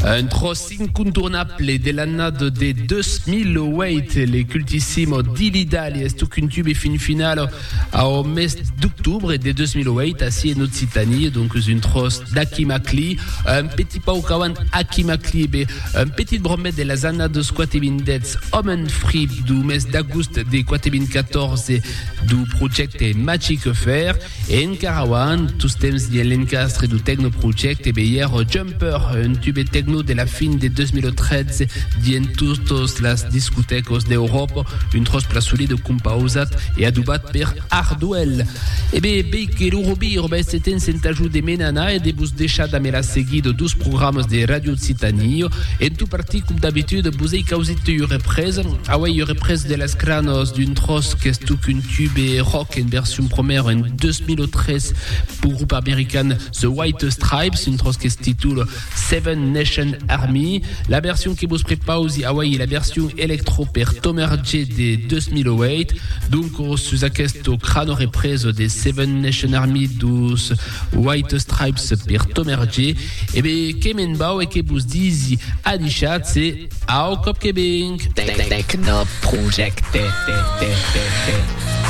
Un tross incontournable dell'annata de 2008, les cultissimo di l'Italia, est tout qu'une tube et fin finale au mes d'octobre de 2008, assis en Occitanie, donc une tross d'Akimakli, un petit paukawan Akimakli, un petit bromet de la zana de Squatebin Dets, Omen Free, du mes d'agost de Quatebin 14, du project Magic Fair, et en Carawan, tous temps de l'encastre du Techno Project, et hier Jumper, un tube techno de la fin de 2013, dien toutes las discotecos d'Europe, une tross plus solide composat et adubat per Arduel. Et bien, que l'Eurobi, c'était un ajout de Menana et de bus deixat de la segui de 12 programmes de Radio Occitanie, et tout parti, comme d'habitude, vous avez causé une reprise. Ah ouais, une reprise de las cranos d'une tross qui est tout qu'une tube et rock en version première en 2013 pour groupe américain The White Stripes, une tross qui se titule Seven Nation Army. La version qui vous prépare aussi, ah ouais, la version électro per Tomer J de 2008. Donc, sous aquesta crano reprise de Seven Nation Army dos White Stripes per Tomer J. Et bien, Kemen Bau et que vous disiez à Dichat, c'est Au Cop Kebing. Techno Project.